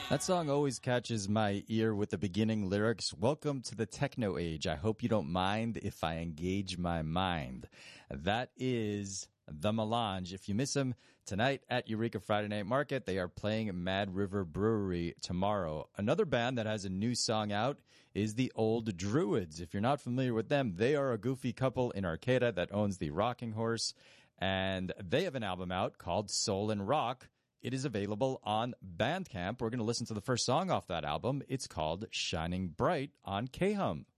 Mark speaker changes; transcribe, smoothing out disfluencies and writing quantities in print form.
Speaker 1: That song always catches my ear with the beginning lyrics. Welcome to the techno age. I hope you don't mind if I engage my mind. That is The Melange. If you miss them tonight at Eureka Friday Night Market, they are playing Mad River Brewery tomorrow. Another band that has a new song out is the Old Druids. If you're not familiar with them, they are a goofy couple in Arcata that owns the Rocking Horse, and they have an album out called Soul and Rock. It is available on Bandcamp. We're going to listen to the first song off that album. It's called Shining Bright on K-Hum.